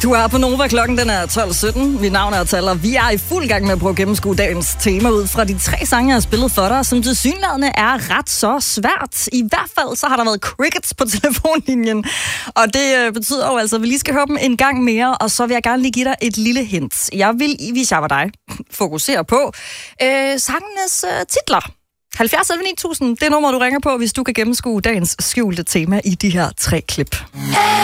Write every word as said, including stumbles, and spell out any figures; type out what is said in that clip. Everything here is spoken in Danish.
Du er på Nova, klokken den er tolv sytten. Mit navn er Tal, og vi er i fuld gang med at prøve at gennemskue dagens tema ud fra de tre sange, jeg har spillet for dig, som tilsyneladende er ret så svært. I hvert fald så har der været crickets på telefonlinjen, og det øh, betyder jo altså, at vi lige skal høre dem en gang mere, og så vil jeg gerne lige give dig et lille hint. Jeg vil, hvis jeg var dig, fokusere på øh, sangenes øh, titler. halvfjerds elleve ni tusind, det er nummer, du ringer på, hvis du kan gennemskue dagens skjulte tema i de her tre klip.